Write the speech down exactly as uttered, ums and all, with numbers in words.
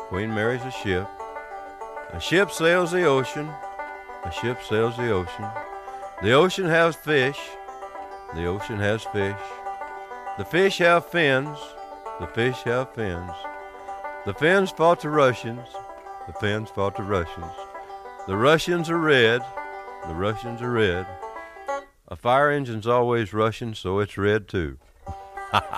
Queen Mary's a ship. A ship sails the ocean. A ship sails the ocean. The ocean has fish. The ocean has fish. The fish have fins. The fish have fins. The Finns fought the Russians. The Finns fought the Russians. The Russians are red. The Russians are red. A fire engine's always Russian, so it's red too.